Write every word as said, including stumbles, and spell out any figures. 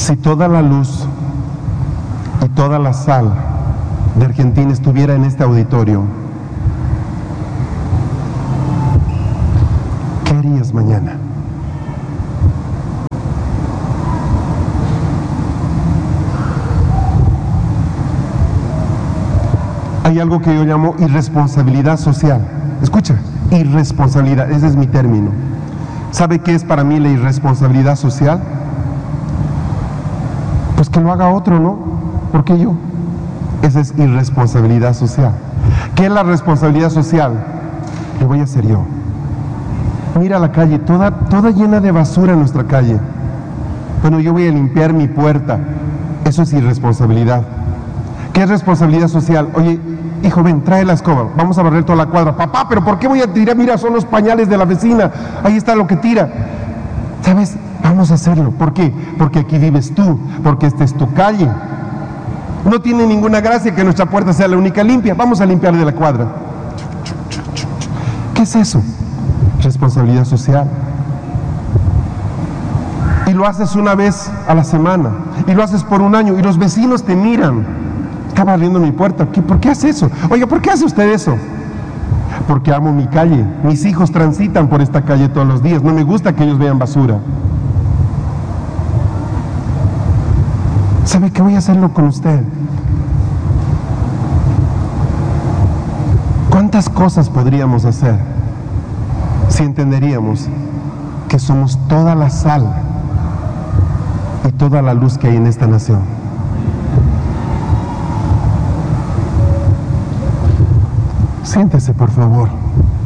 Si toda la luz y toda la sal de Argentina estuviera en este auditorio, ¿qué harías mañana? Hay algo que yo llamo irresponsabilidad social. Escucha, irresponsabilidad, ese es mi término. ¿Sabe qué es para mí la irresponsabilidad social? Pues que lo haga otro, ¿no? ¿Por qué yo? Esa es irresponsabilidad social. ¿Qué es la responsabilidad social? Lo voy a hacer yo. Mira la calle, toda, toda llena de basura en nuestra calle. Bueno, yo voy a limpiar mi puerta. Eso es irresponsabilidad. ¿Qué es responsabilidad social? Oye, hijo, ven, trae la escoba, vamos a barrer toda la cuadra. Papá, ¿pero por qué voy a tirar? Mira, son los pañales de la vecina, ahí está lo que tira. ¿Sabes? Vamos a hacerlo. ¿Por qué? Porque aquí vives tú, porque esta es tu calle. No tiene ninguna gracia que nuestra puerta sea la única limpia. Vamos a limpiar de la cuadra. ¿Qué es eso? Responsabilidad social. Y lo haces una vez a la semana, y lo haces por un año, y los vecinos te miran. Está barriendo mi puerta. ¿Qué, ¿Por qué hace eso? Oiga, ¿por qué hace usted eso? Porque amo mi calle. Mis hijos transitan por esta calle todos los días. No me gusta que ellos vean basura. ¿Sabe qué? Voy a hacerlo con usted. ¿Cuántas cosas podríamos hacer si entenderíamos que somos toda la sal y toda la luz que hay en esta nación? Siéntese, por favor.